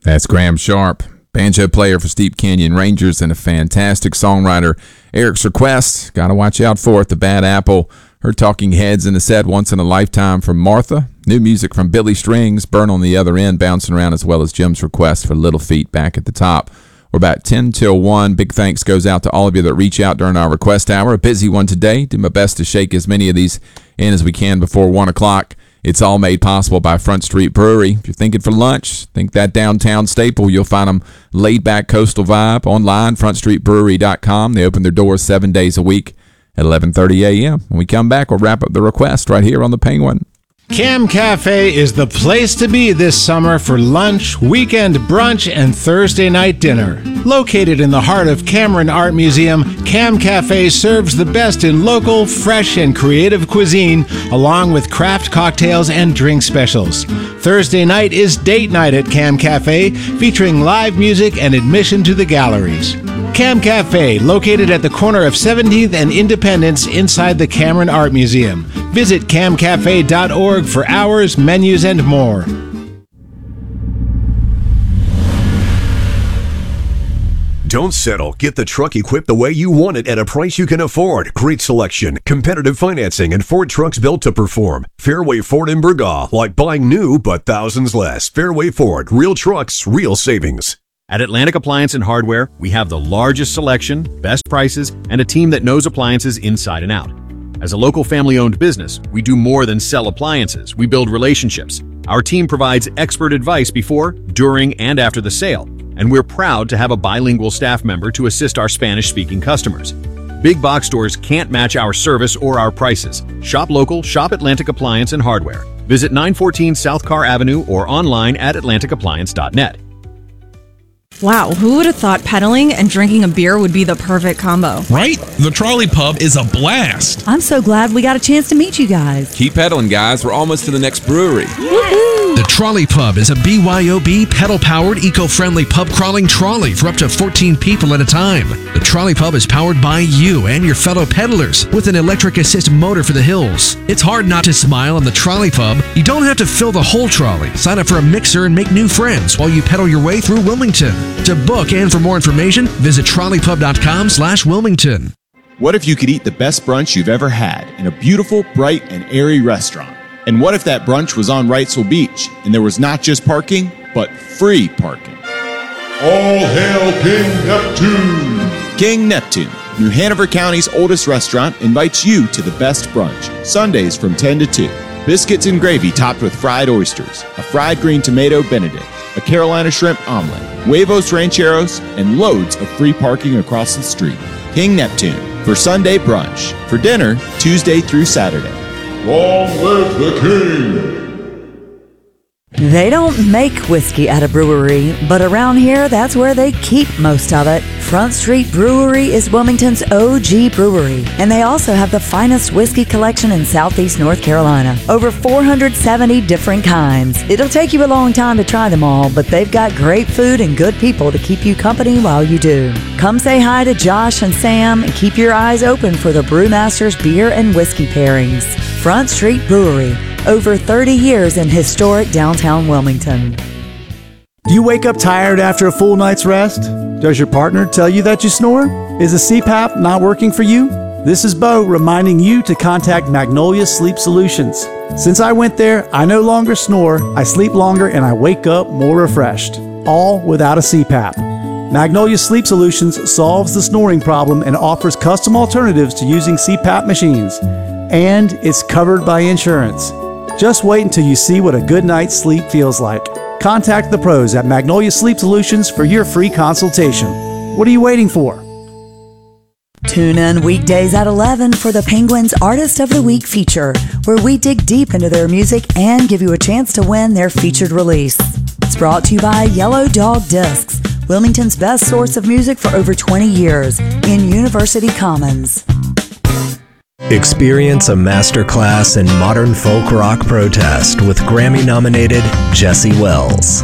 That's Graham Sharp, banjo player for Steep Canyon Rangers and a fantastic songwriter. Eric's request, gotta watch out for it, The Bad Apple. Her Talking Heads in the set, Once in a Lifetime from Martha. New music from Billy Strings, Burn on the Other End, bouncing around, as well as Jim's request for Little Feat back at the top. We're about 10 till 1. Big thanks goes out to all of you that reach out during our request hour. A busy one today. Do my best to shake as many of these in as we can before 1 o'clock. It's all made possible by Front Street Brewery. If you're thinking for lunch, think that downtown staple, you'll find them laid-back coastal vibe online, frontstreetbrewery.com. They open their doors 7 days a week at 11:30 a.m. When we come back, we'll wrap up the request right here on The Penguin. Cam Cafe is the place to be this summer for lunch, weekend brunch, and Thursday night dinner. Located in the heart of Cameron Art Museum, Cam Cafe serves the best in local, fresh, and creative cuisine, along with craft cocktails and drink specials. Thursday night is date night at Cam Cafe, featuring live music and admission to the galleries. Cam Cafe, located at the corner of 17th and Independence inside the Cameron Art Museum. Visit camcafe.org for hours, menus, and more. Don't settle. Get the truck equipped the way you want it at a price you can afford. Great selection, competitive financing, and Ford trucks built to perform. Fairway Ford in Burgaw, like buying new but thousands less. Fairway Ford, real trucks, real savings. At Atlantic Appliance and Hardware, we have the largest selection, best prices, and a team that knows appliances inside and out. As a local family-owned business, we do more than sell appliances. We build relationships. Our team provides expert advice before, during, and after the sale, and we're proud to have a bilingual staff member to assist our Spanish-speaking customers. Big box stores can't match our service or our prices. Shop local, shop Atlantic Appliance and Hardware. Visit 914 South Carr Avenue or online at atlanticappliance.net. Wow, who would have thought pedaling and drinking a beer would be the perfect combo? Right? The Trolley Pub is a blast. I'm so glad we got a chance to meet you guys. Keep pedaling, guys. We're almost to the next brewery. The Trolley Pub is a BYOB pedal-powered, eco-friendly pub crawling trolley for up to 14 people at a time. The Trolley Pub is powered by you and your fellow pedalers with an electric assist motor for the hills. It's hard not to smile on the Trolley Pub. You don't have to fill the whole trolley. Sign up for a mixer and make new friends while you pedal your way through Wilmington. To book and for more information, visit trolleypub.com/Wilmington. What if you could eat the best brunch you've ever had in a beautiful, bright, and airy restaurant? And what if that brunch was on Wrightsville Beach and there was not just parking, but free parking? All hail King Neptune! King Neptune, New Hanover County's oldest restaurant, invites you to the best brunch, Sundays from 10 to 2. Biscuits and gravy topped with fried oysters, a fried green tomato Benedict, a Carolina shrimp omelet, huevos rancheros, and loads of free parking across the street. King Neptune, for Sunday brunch. For dinner, Tuesday through Saturday. Long live the King! They don't make whiskey at a brewery, but around here, that's where they keep most of it. Front Street Brewery is Wilmington's OG brewery, and they also have the finest whiskey collection in Southeast North Carolina. Over 470 different kinds. It'll take you a long time to try them all, but they've got great food and good people to keep you company while you do. Come say hi to Josh and Sam and keep your eyes open for the Brewmaster's beer and whiskey pairings. Front Street Brewery. Over 30 years in historic downtown Wilmington. Do you wake up tired after a full night's rest? Does your partner tell you that you snore? Is a CPAP not working for you? This is Bo reminding you to contact Magnolia Sleep Solutions. Since I went there, I no longer snore, I sleep longer, and I wake up more refreshed. All without a CPAP. Magnolia Sleep Solutions solves the snoring problem and offers custom alternatives to using CPAP machines. And it's covered by insurance. Just wait until you see what a good night's sleep feels like. Contact the pros at Magnolia Sleep Solutions for your free consultation. What are you waiting for? Tune in weekdays at 11 for the Penguins Artist of the Week feature, where we dig deep into their music and give you a chance to win their featured release. It's brought to you by Yellow Dog Discs, Wilmington's best source of music for over 20 years in University Commons. Experience a masterclass in modern folk rock protest with Grammy-nominated Jesse Wells.